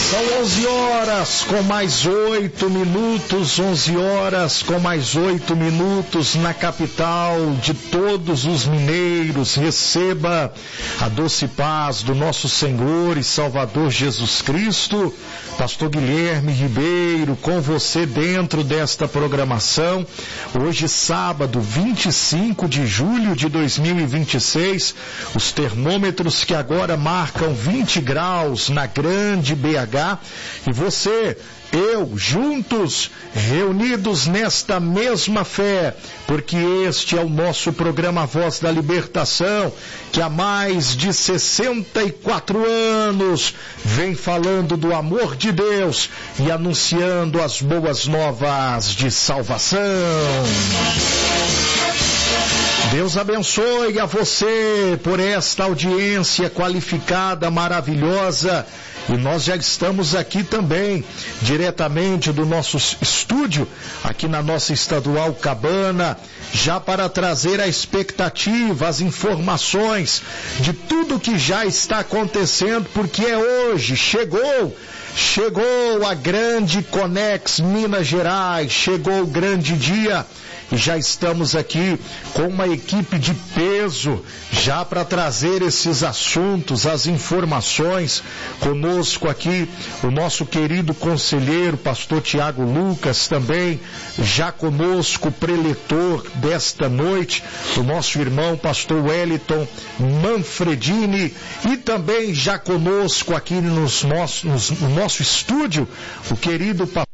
São 11 horas com mais 8 minutos, 11 horas com mais 8 minutos na capital de todos os mineiros. Receba a doce paz do nosso Senhor e Salvador Jesus Cristo. Pastor Guilherme Ribeiro com você dentro desta programação. Hoje, sábado, 25 de julho de 2026, os termômetros que agora marcam 20 graus na grande BH. E você, eu, juntos, reunidos nesta mesma fé, porque este é o nosso programa Voz da Libertação, que há mais de 64 anos vem falando do amor de Deus e anunciando as boas novas de salvação. Deus abençoe a você por esta audiência qualificada, maravilhosa. E nós já estamos aqui também, diretamente do nosso estúdio, aqui na nossa Estadual Cabana, já para trazer a expectativa, as informações de tudo que já está acontecendo, porque é hoje, chegou a grande Conex Minas Gerais, chegou o grande dia. E já estamos aqui com uma equipe de peso, já para trazer esses assuntos, as informações. Conosco aqui o nosso querido conselheiro, pastor Tiago Lucas, também já conosco, preletor desta noite, o nosso irmão pastor Wellington Manfredini, e também já conosco aqui no nosso estúdio, o querido pastor